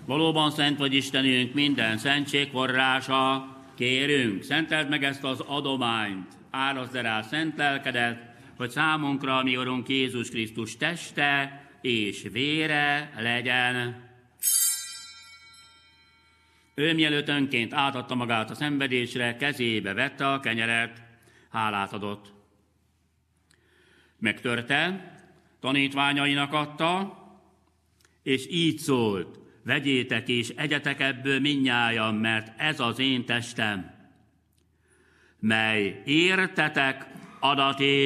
Valóban szent vagy Istenünk, minden szentség forrása. Kérünk, szenteld meg ezt az adományt, árazd rá szent lelkedet, hogy számunkra, a mi Urunk Jézus Krisztus teste és vére legyen. Ő mielőtt önként átadta magát a szenvedésre, kezébe vette a kenyeret, hálát adott. Megtörte, tanítványainak adta, és így szólt: vegyétek és egyetek ebből mindnyájan, mert ez az én testem, mely értetek adaté.